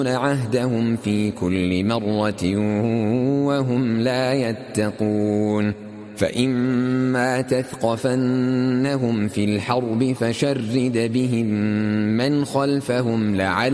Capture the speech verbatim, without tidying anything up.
عهدهم في كل مرة وهم لا يتقون فإما تثقفنهم في الحرب فشرد بهم من خلفهم لعلهم